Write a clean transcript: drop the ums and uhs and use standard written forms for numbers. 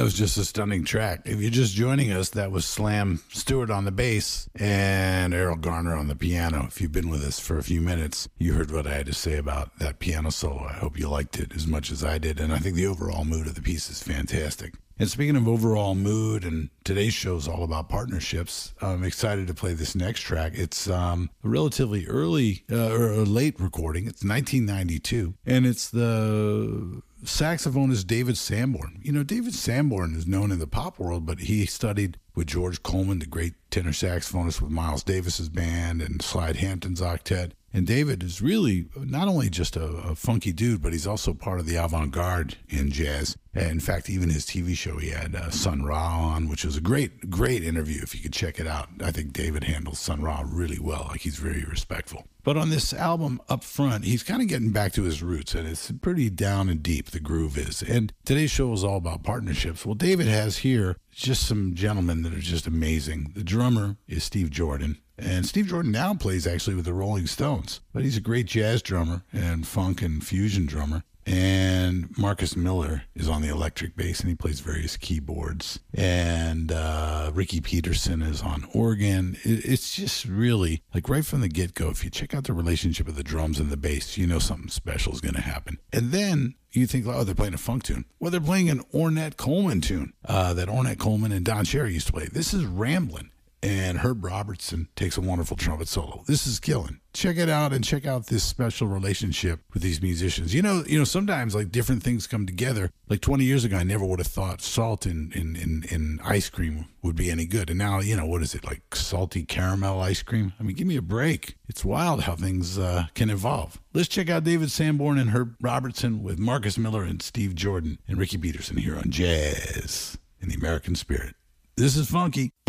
That was just a stunning track. If you're just joining us, that was Slam Stewart on the bass and Errol Garner on the piano. If you've been with us for a few minutes, you heard what I had to say about that piano solo. I hope you liked it as much as I did, and I think the overall mood of the piece is fantastic. And speaking of overall mood, and today's show is all about partnerships, I'm excited to play this next track. It's a relatively early or late recording. It's 1992, and it's the saxophonist David Sanborn. You know, David Sanborn is known in the pop world, but he studied with George Coleman, the great tenor saxophonist with Miles Davis's band and Slide Hampton's octet. And David is really not only just a funky dude, but he's also part of the avant-garde in jazz. And in fact, even his TV show, he had Sun Ra on, which was a great interview if you could check it out. I think David handles Sun Ra really well. Like, he's very respectful. But on this album up front, he's kind of getting back to his roots, and it's pretty down and deep, the groove is. And today's show is all about partnerships. Well, David has here just some gentlemen that are just amazing. The drummer is Steve Jordan. And Steve Jordan now plays actually with the Rolling Stones, but he's a great jazz drummer and funk and fusion drummer. And Marcus Miller is on the electric bass, and he plays various keyboards. And Ricky Peterson is on organ. It's just really, like, right from the get-go, if you check out the relationship of the drums and the bass, you know something special is going to happen. And then you think, oh, they're playing a funk tune. Well, they're playing an Ornette Coleman tune that Ornette Coleman and Don Cherry used to play. This is Ramblin'. And Herb Robertson takes a wonderful trumpet solo. This is killing. Check it out, and check out this special relationship with these musicians. You know, sometimes like different things come together. Like 20 years ago, I never would have thought salt in ice cream would be any good. And now, you know, what is it, like salty caramel ice cream? I mean, give me a break. It's wild how things can evolve. Let's check out David Sanborn and Herb Robertson with Marcus Miller and Steve Jordan and Ricky Peterson here on Jazz in the American Spirit. This is funky.